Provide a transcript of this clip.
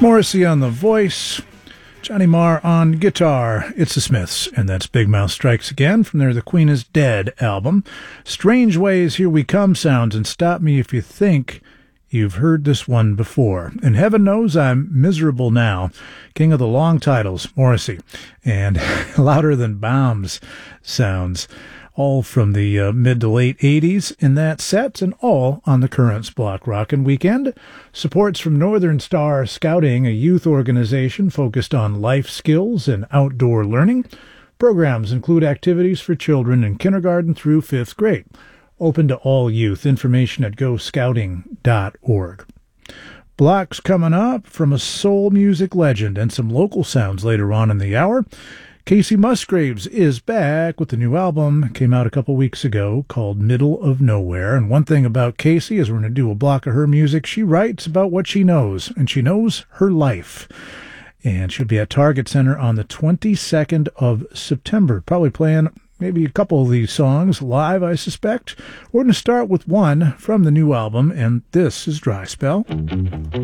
Morrissey on the voice, Johnny Marr on guitar. It's the Smiths, and that's Big Mouth Strikes Again from their The Queen is Dead album. Strange Ways, Here We Come sounds, and stop me if you think you've heard this one before. And heaven knows I'm miserable now. King of the long titles, Morrissey, and Louder Than Bombs sounds. All from the mid to late 80s in that set, and all on the Currents Block Rockin' Weekend. Supports from Northern Star Scouting, a youth organization focused on life skills and outdoor learning. Programs include activities for children in kindergarten through 5th grade. Open to all youth. Information at goscouting.org. Blocks coming up from a soul music legend and some local sounds later on in the hour. Kacey Musgraves is back with a new album. Came out a couple weeks ago called Middle of Nowhere. And one thing about Kacey is we're going to do a block of her music. She writes about what she knows, and she knows her life. And she'll be at Target Center on the 22nd of September. Probably playing maybe a couple of these songs live, I suspect. We're going to start with one from the new album, and this is Dry Spell.